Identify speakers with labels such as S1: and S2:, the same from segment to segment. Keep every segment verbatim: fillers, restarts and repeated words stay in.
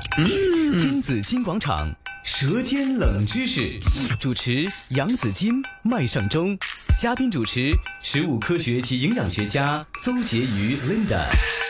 S1: 新紫金廣場舌尖冷知識，主持楊子金、麥尚中，嘉賓主持食物科學及營養學家鄒婕妤 Linda。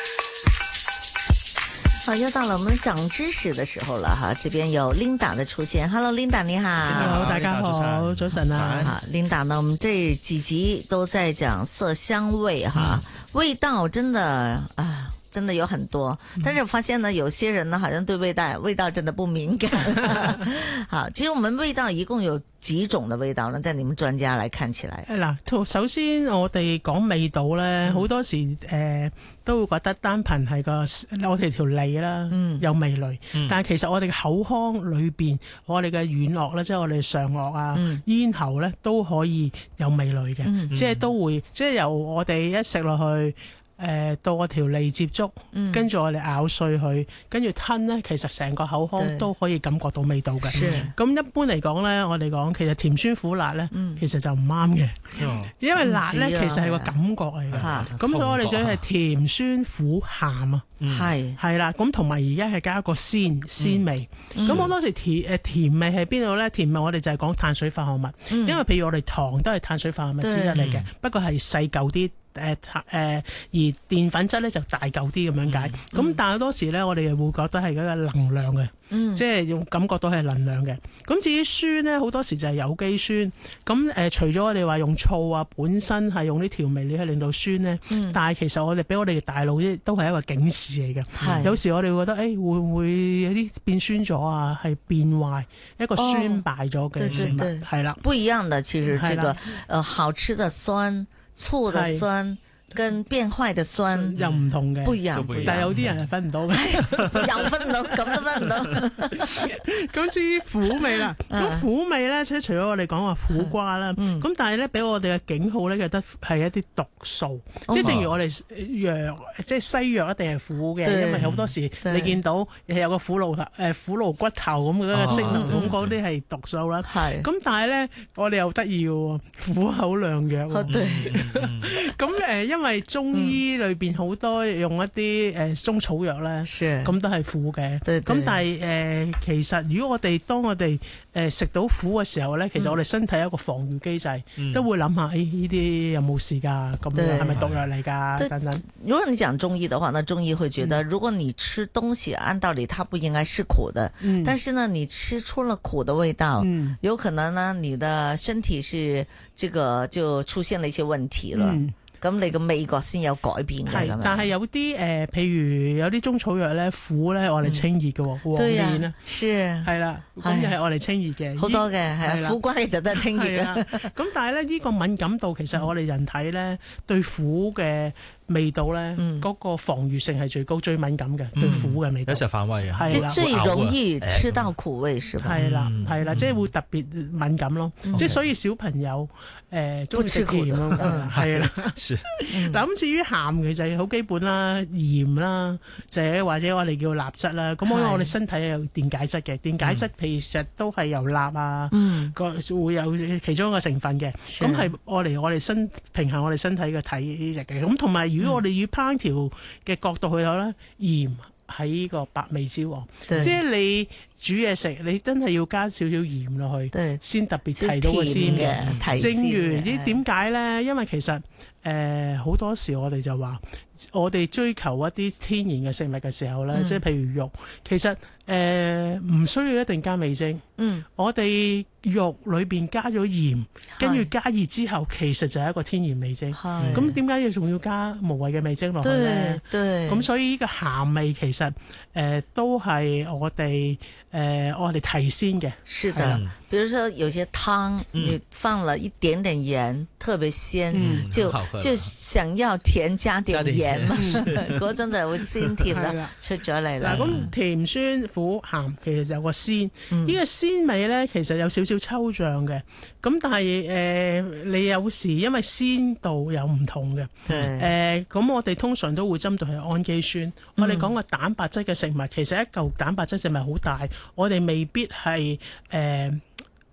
S2: 好，又到了我們長知識的時候了哈，這邊有 Linda 的出現。Hello Linda 你好。
S3: Hello 大家好，早晨啊。
S2: 好 Linda 呢，我們這幾集都在講色香味哈、嗯，味道真的啊。真的有很多，但是我發現呢，有些人呢，好像對味道味道真的不敏感。好，其實我們味道一共有幾種的味道呢？在你們專家來看起來，
S3: 嗱，首先我哋講味道咧，好、嗯、多時誒、呃、都會覺得單憑係個我哋條脷啦，嗯、有味蕾，嗯、但係其實我哋嘅口腔裏邊，我哋嘅軟腭咧，即係我哋上腭啊、嗯、咽喉咧，都可以有味蕾嘅、嗯，即係都會，即係由我哋一食落去。誒、呃、到我條脷接觸，跟、嗯、住我哋咬碎佢，跟住吞咧，其實成個口腔都可以感覺到味道嘅。咁一般嚟講咧，我哋講其實甜酸苦辣咧、嗯，其實就唔啱嘅，因為辣咧其實係個感覺嚟嘅。咁所以我哋就係甜酸苦鹹啊，係係啦。咁同埋而家係加一個鮮鮮味。咁好多時甜誒甜味係邊度咧？甜味我哋就係講碳水化合物，嗯、因為譬如我哋糖都係碳水化合物之一嚟嘅，不過係細嚿啲。誒、呃、誒、呃，而澱粉質咧就大嚿啲咁樣解，咁、嗯、但係好多時咧，我哋又會覺得係嗰個能量嘅、嗯，即係用感覺到係能量嘅。咁至於酸咧，好多時就係有機酸。咁誒、呃，除咗我哋話用醋啊，本身係用啲調味料去令到酸咧、嗯，但係其實我哋俾我哋嘅大腦都係一個警示嚟嘅。有時我哋會覺得，誒、欸、會唔會有啲變酸咗啊？係變壞一個酸敗咗嘅食物，係、哦、啦。
S2: 不一樣的，其實這個，呃，好吃的酸。醋的酸跟變壞的酸
S3: 又唔同嘅，
S2: 不一樣，
S3: 但係有啲人係分唔到嘅，
S2: 又分唔到，咁都分唔到。
S3: 咁至於苦味啦，咁苦味咧，即係除咗我哋講話苦瓜啦，咁、嗯、但係咧俾我哋嘅警號咧，覺得係一啲毒素，嗯、即係正如我哋藥，即係西藥一定係苦嘅，因為好多時你見到係有個苦蘆誒苦蘆骨頭咁嗰個色能，咁嗰啲係毒素啦。係，咁但係咧我哋又得意嘅，苦口良藥。對，咁誒因為中醫裏邊好多用一啲誒中草藥咧，咁都係苦嘅。咁但係誒、呃、其實如果我哋當我哋誒食到苦嘅時候咧，其實我哋身體有一個防禦機制，嗯、都會諗下誒呢啲有冇事㗎？咁樣係咪毒藥嚟㗎？等等。
S2: 如果你講中醫的話，那中醫會覺得，如果你吃東西，按道理它不應該是苦的，嗯、但是呢，你吃出了苦的味道，嗯、有可能呢，你的身體是這個就出現了一些問題了。嗯咁你個味覺先有改變嘅，係，
S3: 但係有啲誒、呃，譬如有啲中草藥咧，苦咧，我哋清熱嘅，黃連啊，係啦，咁就係我哋清熱嘅，
S2: 好多嘅係苦瓜其實都係清熱嘅。
S3: 咁但係咧，呢個敏感度其實我哋人體咧對苦嘅味道咧，嗰、嗯那個防禦性係最高、最敏感嘅、嗯，對苦嘅味道。有時反胃啊，
S2: 即係最容易吃到苦味，是吧？係
S3: 啦，係啦，即係會特別敏感咯。嗯、即係所以小朋友誒中意食甜咯，係啦。嗱咁、嗯、至於鹹其實好基本啦，鹽啦，就係或者我哋叫鈉質啦。咁因為我哋身體有電解質嘅，電解質其實都係由鈉啊，個、嗯、會有其中一個成分嘅。咁係我嚟我哋身平衡我哋身體嘅體質嘅。咁同埋如果我哋以烹調嘅角度去睇咧，鹽喺呢個百味之王，即係你煮嘢食，你真係要加少少鹽落去，先特別提到個鮮嘅。正如啲點解咧？因為其實誒好、呃、多時我哋就話，我哋追求一啲天然嘅食物嘅時候咧、嗯，即係譬如肉，其實誒唔、呃、需要一定加味精。嗯，我哋肉裏邊加咗鹽，跟住加熱之後，其實就係一個天然味精。咁點解要仲要加無謂嘅味精落去咧？對，咁所以呢個鹹味其實誒、呃、都係我哋。誒、呃，我哋提鮮嘅，
S2: 是的，嗯、比如說有些湯，你放了一點點鹽，嗯、特別鮮、嗯，就就想要甜加點鹽嘛，嗰種就會鮮甜啦，出咗嚟啦。
S3: 嗱，咁甜酸苦鹹其實就有個鮮，呢、嗯這個鮮味咧其實有少少抽象嘅，咁但係誒、呃，你有時因為鮮度有唔同嘅，誒，咁、呃、我哋通常都會針對係氨基酸。嗯、我哋講個蛋白質嘅食物，其實一嚿蛋白質食物好大。我哋未必係誒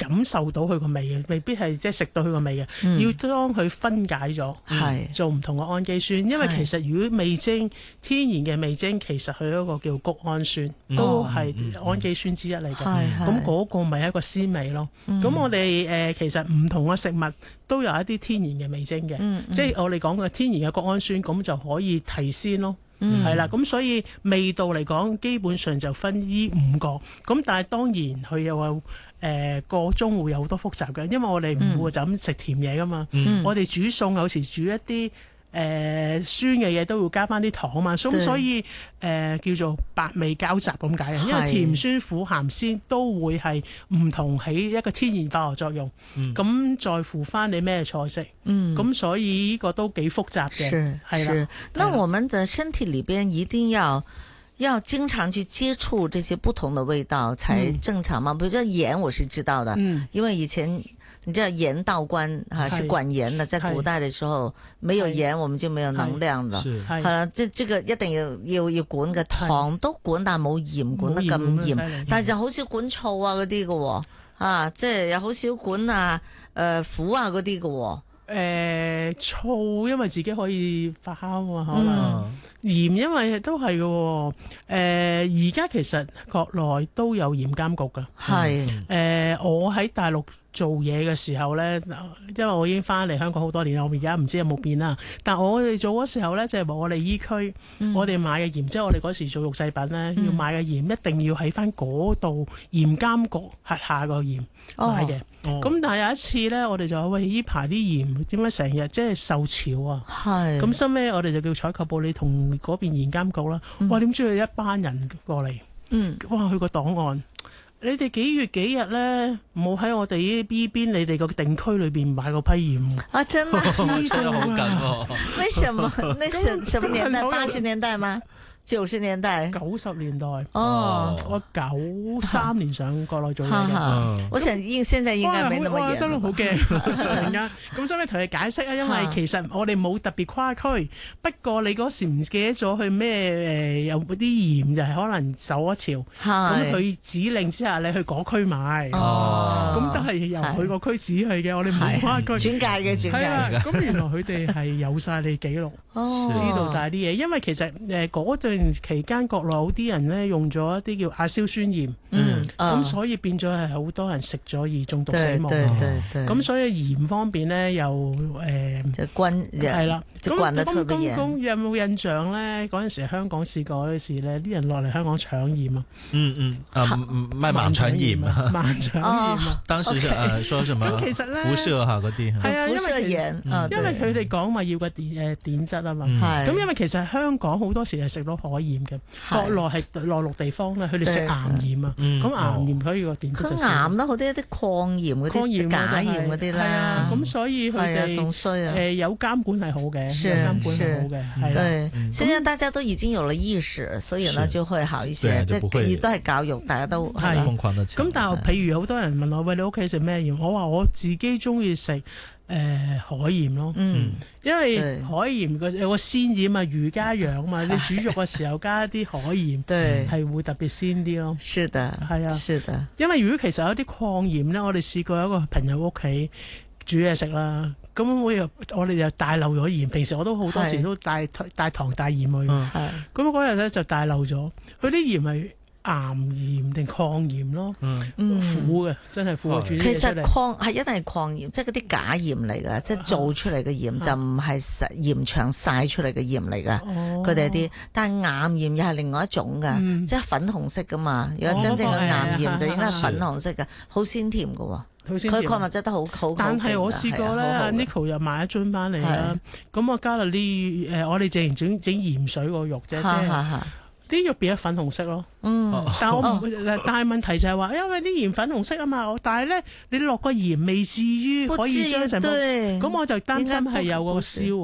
S3: 感受到佢個味嘅，未必係即係食到佢個味嘅。
S2: 嗯、
S3: 要當佢分解咗，
S2: 係、
S3: 做唔同嘅氨基酸。因為其實如果味精天然嘅味精，其實佢一個叫谷氨酸，
S2: 嗯、
S3: 都係氨基酸之一嚟嘅。咁、
S2: 嗯、
S3: 嗰、嗯、個咪一個鮮味咯。咁、嗯、我哋誒、呃、其實唔同嘅食物都有一啲天然嘅味精嘅，
S2: 嗯嗯、
S3: 即係我哋講嘅天然嘅谷氨酸，咁就可以提鮮咯。係啦，咁、嗯、所以味道嚟講，基本上就分呢五個。咁但係當然佢又話誒個中會有好多複雜嘅，因為我哋唔會就咁食甜嘢噶嘛。嗯、我哋煮餸有時煮一啲誒、呃、酸嘅嘢，都會加翻啲糖啊嘛。咁所以誒、呃、叫做百味交集咁解啊。因為甜酸苦鹹鮮都會係唔同起一個天然化學作用。咁、嗯、在乎翻你咩菜式。嗯，咁所以呢個都幾複雜嘅。
S2: 是係啦。那我們的身體裏邊一定要要經常去接觸這些不同的味道才正常嘛？比如說鹽，我是知道的，嗯，因為以前你知道鹽道官哈是管鹽的，在古代的時候沒有鹽我們就沒有能量的，係啦，即係這個一定要要要管嘅，糖都管，但係冇鹽管得咁嚴，但係就好少管醋啊嗰啲嘅，啊，即係又好少管啊誒苦啊嗰啲嘅。
S3: 誒、呃、醋因為自己可以發酵啊，可能、嗯、鹽因為都係嘅。誒而家其實國內都有鹽監局㗎。係誒、呃、我喺大陸做嘢嘅時候咧，因為我已經翻嚟香港好多年啦，我而家唔知有冇變啦。但我哋做嗰時候咧，就係、是、我哋依區，嗯、我哋買嘅鹽，即係我哋嗰時做肉製品咧，嗯、要買嘅鹽一定要喺翻嗰度鹽監局轄下個鹽買嘅。咁、哦、但係有一次咧，我哋就話喂，呢排啲鹽點解成日即係受潮啊？係。咁收尾我哋就叫採購部，你同嗰邊鹽監局啦。嗯、哇！點知佢一班人過嚟？嗯。哇！佢個檔案。你哋幾月幾日咧冇喺我哋呢邊你哋個定區裏邊買過批鹽
S2: 啊？真係
S3: 知道好緊喎！
S2: 為什麼？那是什麼年代？八十年代嗎？九十年代？九
S3: 十年代
S2: 哦，
S3: 我九三年上國內做嘢
S2: 嘅。我想應現在應該沒那麼嚴。
S3: 真係好驚，突然間咁，所以同佢解釋啊，因為其實我哋冇特別跨區，不過你嗰時唔記得咗去咩誒，有啲鹽就係可能受咗潮，咁佢指令之下你去嗰區買，咁都係由佢個區指去嘅，我哋冇跨區。
S2: 轉介嘅轉介
S3: 嘅。咁原來佢哋係有晒你記錄，知道晒啲嘢，因為其實誒嗰段期間國內好啲人咧用咗一啲叫亞硝酸鹽，嗯，咁所以變咗係好多人食咗而中毒死亡。對對對，咁所以鹽方面咧又誒，
S2: 就關
S3: 係啦。
S2: 咁咁
S3: 咁咁有冇印象咧？嗰陣時香港試過嗰時咧，啲人落嚟香港搶鹽啊！
S4: 嗯嗯，啊賣盲腸鹽啊，
S3: 盲腸鹽啊！
S4: 當時誒說什麼？
S3: 咁其實咧，
S4: 輻射嚇嗰啲
S3: 係啊，
S2: 輻射鹽，
S3: 因為佢哋講話要個碘誒碘質啊嘛。
S2: 係
S3: 咁，因為其實香港好多時係食到海鹽嘅，國內係內陸地方咧，佢哋食岩鹽啊。咁岩鹽佢個碘質就少。
S2: 岩啦，好多一啲礦鹽嗰啲假鹽嗰啲啦。
S3: 係啊，咁所以佢哋
S2: 仲衰啊。
S3: 誒有監管係好嘅，有監管係好嘅，係
S2: 對，現在大家都已經有了意識，所以呢就會好一些。即係亦都係教育，大家都
S3: 係瘋狂得。咁但係譬如好多人問我，喂，你屋企食咩鹽？我話我自己中意食誒海鹽咯。嗯，因為海鹽個有個鮮鹽啊，魚加羊啊嘛，你煮肉嘅時候加一啲海鹽，對，係會特別鮮啲咯。
S2: 是的，係啊，是的。因
S3: 為如果其實有啲礦鹽咧，我哋試過有一個朋友屋企煮嘢食啦。咁我又我哋就帶漏咗鹽，平時我都好多時都帶帶糖帶鹽去。咁嗰日咧就帶漏咗，佢啲鹽係岩鹽定礦鹽咯，嗯、苦嘅，真係苦嘅。煮
S2: 其實礦係一定係礦鹽，即係嗰啲假鹽嚟㗎，即係做出嚟嘅鹽就唔係鹽場曬出嚟嘅鹽嚟㗎。佢哋啲，但係岩鹽又係另外一種㗎，嗯、即係粉紅色㗎嘛。如果真正嘅岩鹽就應該係粉紅色㗎，好鮮甜㗎喎。佢礦物質得好好，
S3: 但係我試過咧，Nico 又買一樽翻嚟啦。咁我加落啲誒，我哋淨係整整鹽水個肉啫，即係啲肉變咗粉紅色咯。嗯，但係我唔，但係問題就係話，因為啲鹽粉紅色啊嘛，但係咧你落個鹽未至於可以將成，咁我就擔心係有個燒喎。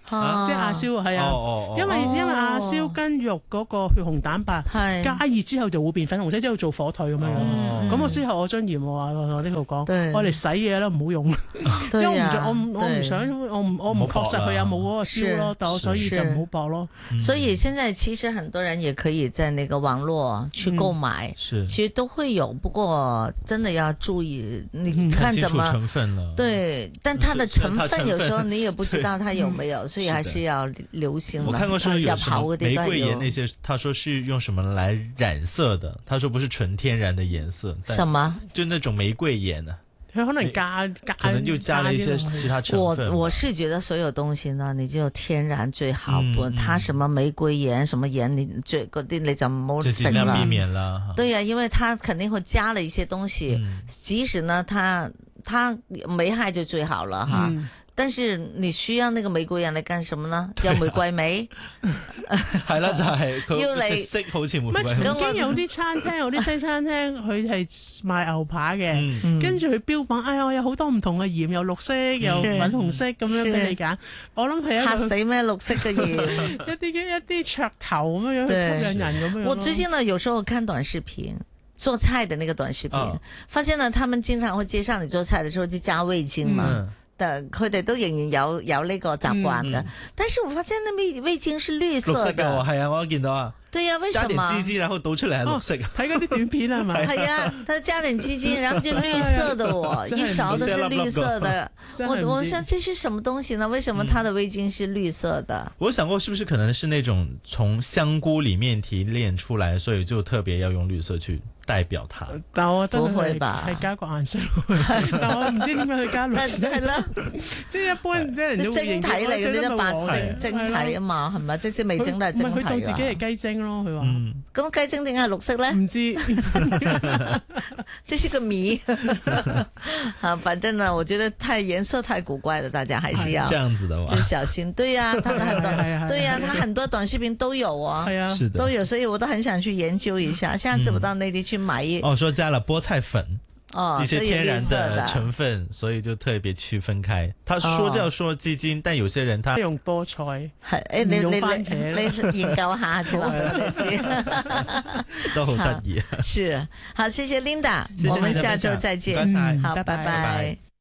S3: 即係亞硝係啊，因為因為亞硝跟肉嗰個血紅蛋白加熱之後就會變粉紅色，之後做火腿咁樣樣。咁我之後我將鹽我話我呢度講，我嚟洗嘢啦，唔好用，因為我唔我唔想我唔我唔確實佢有冇嗰個硝咯，但我所以就唔好搏咯。
S2: 所以現在其實很多人也可以在那個網絡去購買，其實都會有，不過真的要注意，你看怎麼
S4: 成分了。
S2: 對，但它的成分有時候你也不知道它有沒有。所以還是要流行。
S4: 我看過說有什麼玫瑰鹽那些，他說是用什麼來染色的？他說不是純天然的顏色。什
S2: 麼？
S4: 就那種玫瑰鹽啊，
S3: 佢可能加加，
S4: 可能就加了一些其他成分。
S2: 我我是覺得所有東西呢，你就天然最好。不，它什麼玫瑰鹽、什麼鹽，你最嗰啲你就唔好食啦。
S4: 盡量避免啦。
S2: 對呀，因為它肯定會加了一些東西，即使呢，它它沒害就最好了哈。但是你需要那個玫瑰鹽嚟幹什麼呢？有玫瑰味，
S4: 係啦，就係
S2: 要
S4: 嚟色好似玫瑰。
S3: 曾經有啲餐廳，有啲西餐廳，佢係賣牛扒嘅，跟住佢標榜，哎呀，我有好多唔同嘅鹽，有綠色，有粉紅色咁樣俾你揀。我諗係
S2: 嚇死咩？綠色嘅鹽，
S3: 一啲一啲噱頭咁樣樣吸引人咁樣。
S2: 我最近呢，有時候看短視頻。做菜的那個短視頻，哦、發現呢，他們經常會介紹你做菜的時候就加味精嘛，嗯、但佢哋都仍然有有呢個習慣嘅。嗯、但是我發現那味味精是綠色的，綠色嘅，
S4: 係啊，我都見到啊。
S2: 對呀、啊，為什麼？加
S4: 點雞精，然後倒出嚟係綠色。睇
S3: 嗰啲短片係咪？
S2: 係啊，他加點雞精，然後就綠色的我，一勺都是綠色的。我我想這是什麼東西呢？為什麼它的味精是綠色的？
S4: 嗯、我想過是不是可能是那種從香菇裡面提煉出來，所以就特別要用綠色去代表它。
S3: 但我覺得
S2: 係
S3: 係加個顏色，但我唔知點解去加綠色。係啦，即係一般啲人都
S2: 晶體嚟嘅，啲白色晶體啊嘛，係咪？即使未整都係晶體啊。佢
S3: 當自己係雞精咯，佢話。
S2: 咁雞精點解係綠色咧？
S3: 唔知，
S2: 這是個謎。啊，反正呢，我覺得太顏色太古怪了，大家還是要
S4: 這樣子的話，
S2: 就小心。對呀，他的很多，對呀，他很多短視頻都有啊，
S3: 係啊，
S2: 都有，所以我都很想去研究一下。下次我到內地去買一。
S4: 哦，說加了菠菜粉。
S2: 哦，
S4: 一些天然的成分，所以就特別區分開。他說就要說雞精，但有些人他
S3: 用菠菜，
S2: 係你你你你研究下先話俾我哋知，
S4: 都好得意。
S2: 是，好，謝謝 Linda，
S4: 謝謝
S2: 我們下周再見。
S4: 謝謝，
S2: 好，拜拜。